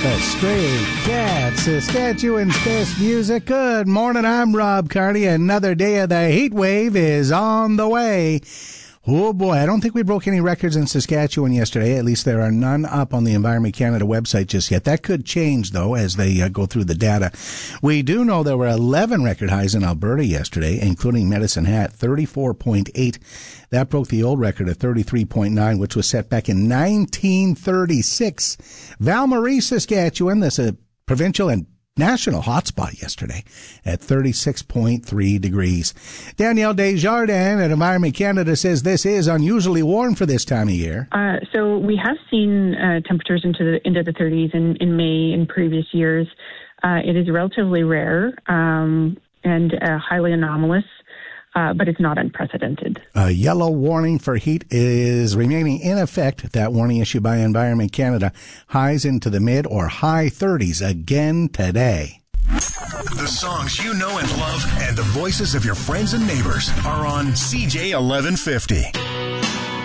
The Stray Cats, Saskatchewan's best music. Good morning, I'm Rob Carney. Another day of the heat wave is on the way. Oh boy, I don't think we broke any records in Saskatchewan yesterday. At least there are none up on the Environment Canada website just yet. That could change, though, as they go through the data. We do know there were 11 record highs in Alberta yesterday, including Medicine Hat, 34.8. That broke the old record of 33.9, which was set back in 1936. Val-Marie, Saskatchewan, that's a provincial and national hotspot yesterday at 36.3 degrees. Danielle Desjardins at Environment Canada says this is unusually warm for this time of year. So we have seen temperatures into the 30s in May in previous years. It is relatively rare and highly anomalous. But it's not unprecedented. A yellow warning for heat is remaining in effect. That warning issued by Environment Canada. Highs into the mid or high 30s again today. The songs you know and love and the voices of your friends and neighbors are on CJ 1150.